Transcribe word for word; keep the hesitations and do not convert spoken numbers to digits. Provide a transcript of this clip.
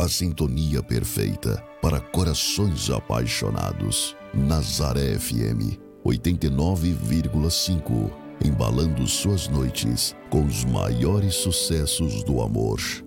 a sintonia perfeita para corações apaixonados. Nazaré F M oitenta e nove vírgula cinco, embalando suas noites com os maiores sucessos do amor.